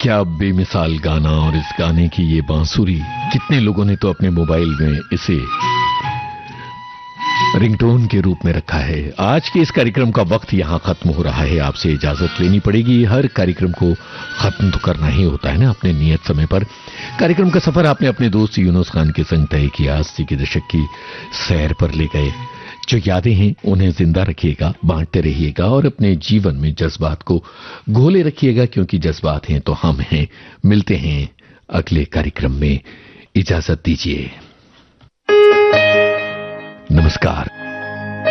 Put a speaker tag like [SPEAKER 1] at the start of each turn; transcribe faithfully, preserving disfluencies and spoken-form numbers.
[SPEAKER 1] क्या बेमिसाल गाना और इस गाने की ये बांसुरी। कितने लोगों ने तो अपने मोबाइल में इसे रिंगटोन के रूप में रखा है। आज के इस कार्यक्रम का वक्त यहां खत्म हो रहा है, आपसे इजाजत लेनी पड़ेगी। हर कार्यक्रम को खत्म तो करना ही होता है ना अपने नियत समय पर। कार्यक्रम का सफर आपने अपने दोस्त यूनुस खान के संग तय किया, अस्सी के दशक की सैर पर ले गए। जो यादें हैं उन्हें जिंदा रखिएगा, बांटते रहिएगा और अपने जीवन में जज्बात को घोले रखिएगा, क्योंकि जज्बात हैं तो हम हैं। मिलते हैं अगले कार्यक्रम में, इजाजत दीजिए, नमस्कार।